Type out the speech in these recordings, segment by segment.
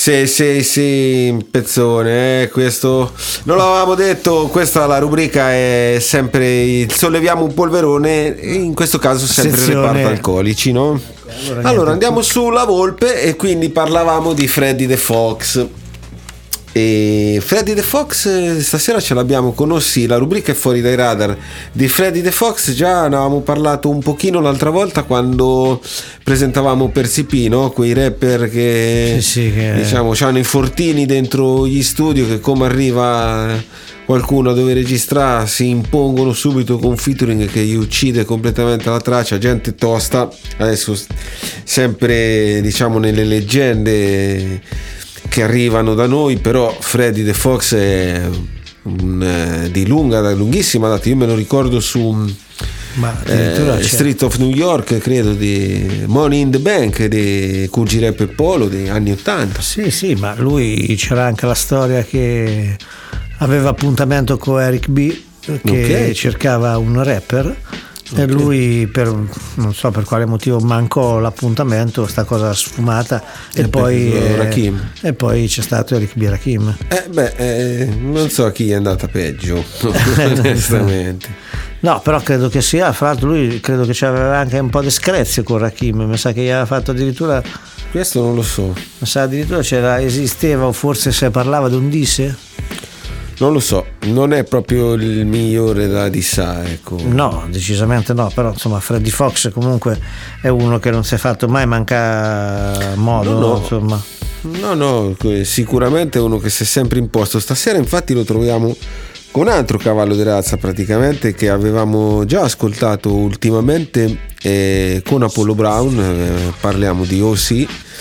Sì, pezzone, questo non l'avevamo detto, questa la rubrica è sempre solleviamo un polverone, in questo caso sempre il reparto alcolici, no? Allora andiamo sulla Volpe e quindi parlavamo di Freddy the Fox. E Freddy the Fox stasera ce l'abbiamo con Ossi, la rubrica è fuori dai radar di Freddy the Fox. Già ne avevamo parlato un pochino l'altra volta quando presentavamo Percy P, no? Quei rapper che, che diciamo hanno i fortini dentro gli studio, che come arriva qualcuno a dove registrare si impongono subito con featuring che gli uccide completamente la traccia, gente tosta. Adesso sempre diciamo nelle leggende che arrivano da noi, però Freddy the Fox è da lunghissima data. Io me lo ricordo su Street of New York, credo, di Money in the Bank di Cool Rap e Polo degli anni 80. Sì, ma lui c'era anche la storia che aveva appuntamento con Eric B, che cercava un rapper. E lui non so per quale motivo mancò l'appuntamento, sta cosa sfumata, e poi c'è stato Eric B. Rakim. Non so chi è andata peggio onestamente. No, però credo che sia, fra l'altro lui credo che c'aveva anche un po' di screzio con Rakim, mi sa che gli aveva fatto addirittura, questo non lo so, mi sa addirittura esisteva, o forse se parlava di un disse. Non lo so, non è proprio il migliore da dissare, ecco. No, decisamente no, però insomma Freddy Fox comunque è uno che non si è fatto mai mancare modo, insomma. No, sicuramente è uno che si è sempre imposto. Stasera infatti lo troviamo con un altro cavallo di razza praticamente, che avevamo già ascoltato ultimamente con Apollo Brown, parliamo di O.C.,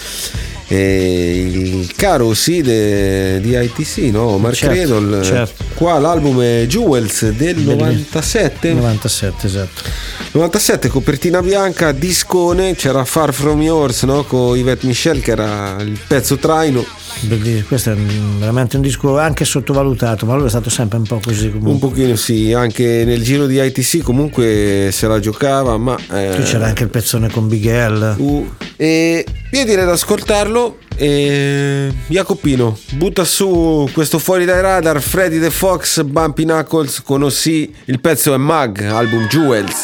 il caro O.C. di ITC, no? Mark Riddle. Certo. Qua l'album è Jewels del 97, esatto, 97, copertina bianca, discone, c'era Far From Yours, no? Con Yvette Michel che era il pezzo traino. Questo è veramente un disco anche sottovalutato, ma lui è stato sempre un po' così comunque. Un pochino sì, anche nel giro di ITC comunque se la giocava, ma qui c'era anche il pezzone con Big L. E io direi di ascoltarlo. Jacopino, butta su questo fuori dai radar, Freddy the Fox, Bumpy Knuckles con O.C., il pezzo è Mag, album Jewels.